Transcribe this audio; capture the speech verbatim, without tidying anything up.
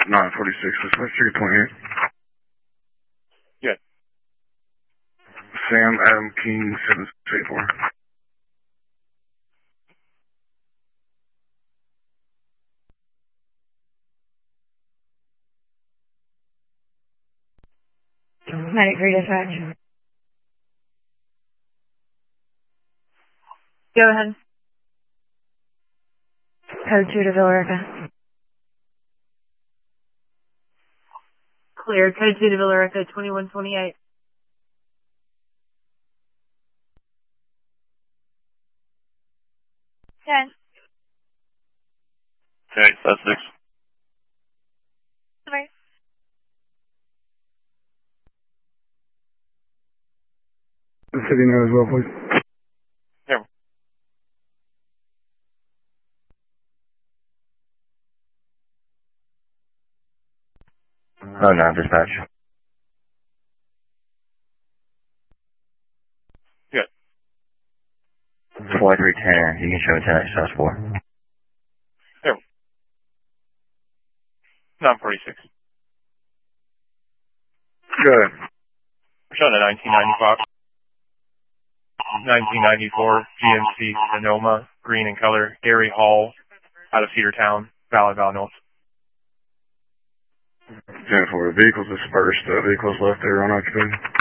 nine forty-six, dispatch three point eight. Good. Sam Adam King, seven six eight four. Medic three dispatch. Go ahead. Code two to Villarica. Clear. Code two to Villarica, twenty-one twenty-eight. ten. Okay, that's six. Sorry. The city now as well, please. Here. Oh, no, dispatch. Good. forty-three ten, you can show ten X S four. Here. nine forty-six. Good. We're showing a nineteen ninety-five. nineteen ninety-four G M C Sonoma, green in color, Gary Hall, out of Cedartown, Valley Valley North. ten four, vehicles dispersed, uh, vehicles left there unoccupied.